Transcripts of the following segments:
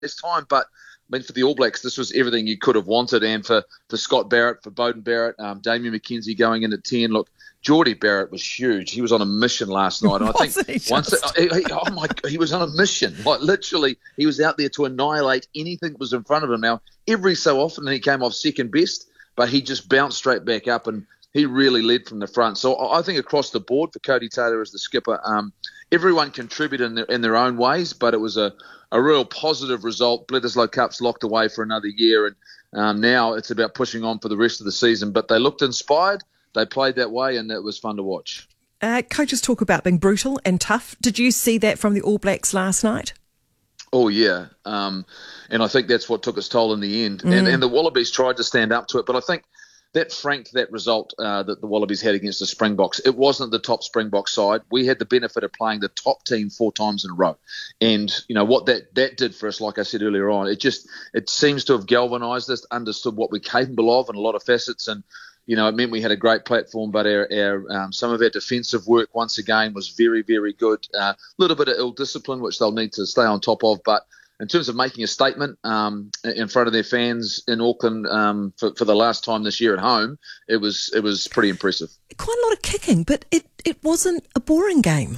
his time, but I mean, for the All Blacks, this was everything you could have wanted. And for Scott Barrett, for Beauden Barrett, Damien McKenzie going in at 10. Look, Geordie Barrett was huge. He was on a mission last night. And I think he was on a mission. Like, literally, he was out there to annihilate anything that was in front of him. Now, every so often he came off second best, but he just bounced straight back up and he really led from the front. So I think across the board for Cody Taylor as the skipper, everyone contributed in their own ways, but it was a real positive result. Bledisloe Cup's locked away for another year, and now it's about pushing on for the rest of the season. But they looked inspired, they played that way, and it was fun to watch. Coaches talk about being brutal and tough. Did you see that from the All Blacks last night? Oh, yeah. And I think that's what took its toll in the end. And the Wallabies tried to stand up to it, but I think that franked that result that the Wallabies had against the Springboks. It wasn't the top Springbok side. We had the benefit of playing the top team 4 times in a row. And, you know, what that did for us, like I said earlier on, it seems to have galvanised us, understood what we're capable of in a lot of facets. And, you know, it meant we had a great platform, but our some of our defensive work, once again, was very, very good. A little bit of ill discipline, which they'll need to stay on top of. But in terms of making a statement in front of their fans in Auckland for the last time this year at home, it was pretty impressive. Quite a lot of kicking, but it wasn't a boring game.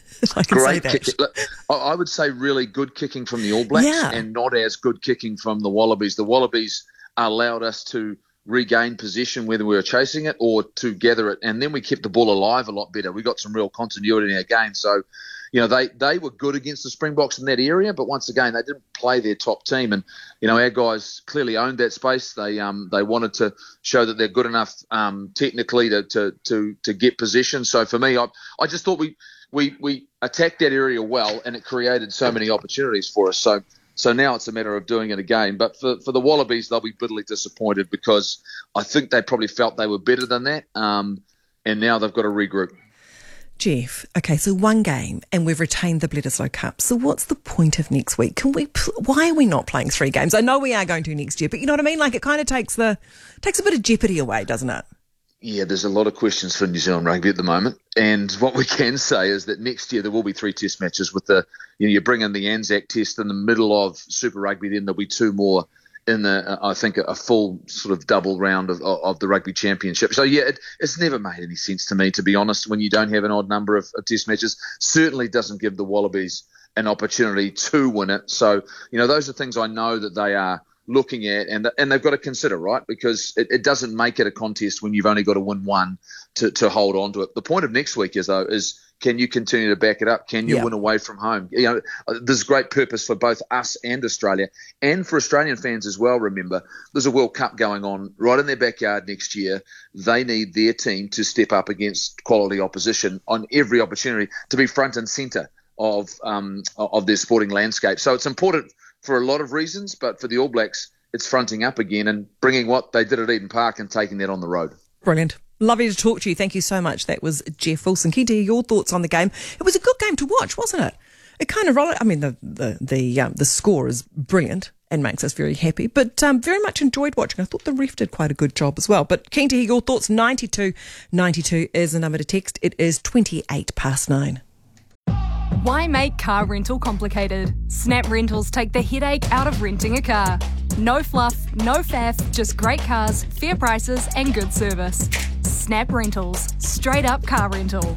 I can say that. Kicking. I would say really good kicking from the All Blacks and not as good kicking from the Wallabies. The Wallabies allowed us to regain possession whether we were chasing it or to gather it, and then we kept the ball alive a lot better. We got some real continuity in our game. So, you know, they were good against the Springboks in that area, but once again, they didn't play their top team. And, you know, our guys clearly owned that space. They wanted to show that they're good enough technically to get possession. So for me, I just thought we attacked that area well, and it created so many opportunities for us. So now it's a matter of doing it again. But for the Wallabies, they'll be bitterly disappointed because I think they probably felt they were better than that, and now they've got to regroup. Jeff, okay, so one game and we've retained the Bledisloe Cup. So what's the point of next week? Why are we not playing 3 games? I know we are going to next year, but you know what I mean? Like, it kind of takes a bit of jeopardy away, doesn't it? Yeah, there's a lot of questions for New Zealand rugby at the moment. And what we can say is that next year there will be 3 test matches with you bring in the Anzac test in the middle of Super Rugby, then there'll be 2 more in I think a full sort of double round of the Rugby Championship. So, yeah, it's never made any sense to me, to be honest, when you don't have an odd number of test matches. Certainly doesn't give the Wallabies an opportunity to win it. So, you know, those are things I know that they are looking at and they've got to consider, right? Because it doesn't make it a contest when you've only got to win 1 to hold on to it. The point of next week is can you continue to back it up? Can you win away from home? You know, there's great purpose for both us and Australia, and for Australian fans as well. Remember, there's a World Cup going on right in their backyard next year. They need their team to step up against quality opposition on every opportunity to be front and centre of their sporting landscape. So it's important for a lot of reasons, but for the All Blacks, it's fronting up again and bringing what they did at Eden Park and taking that on the road. Brilliant. Lovely to talk to you. Thank you so much. That was Jeff Wilson. Keen to hear your thoughts on the game. It was a good game to watch, wasn't it? It kind of rolled. I mean, the score is brilliant and makes us very happy, but very much enjoyed watching. I thought the ref did quite a good job as well. But keen to hear your thoughts. 9292 is the number to text. It is 9:28. Why make car rental complicated? Snap Rentals take the headache out of renting a car. No fluff, no faff, just great cars, fair prices and good service. Snap Rentals. Straight up car rental.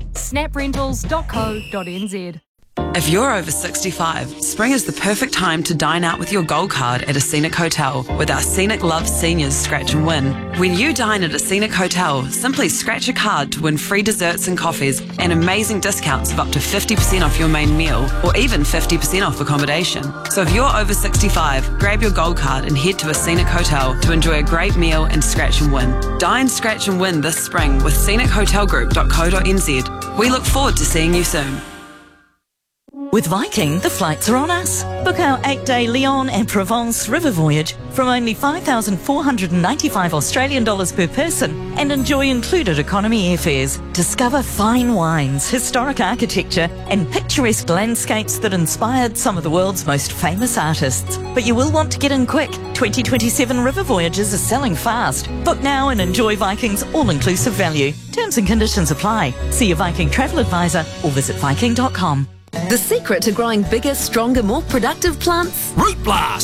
snaprentals.co.nz. If you're over 65, spring is the perfect time to dine out with your Gold Card at a Scenic Hotel with our Scenic Love Seniors Scratch and Win. When you dine at a Scenic Hotel, simply scratch a card to win free desserts and coffees and amazing discounts of up to 50% off your main meal or even 50% off accommodation. So if you're over 65, grab your Gold Card and head to a Scenic Hotel to enjoy a great meal and scratch and win. Dine, scratch and win this spring with scenichotelgroup.co.nz. We look forward to seeing you soon. With Viking, the flights are on us. Book our 8-day Lyon and Provence river voyage from only $5,495 Australian dollars per person and enjoy included economy airfares. Discover fine wines, historic architecture and picturesque landscapes that inspired some of the world's most famous artists. But you will want to get in quick. 2027 river voyages are selling fast. Book now and enjoy Viking's all-inclusive value. Terms and conditions apply. See your Viking travel advisor or visit viking.com. The secret to growing bigger, stronger, more productive plants? Root Blast!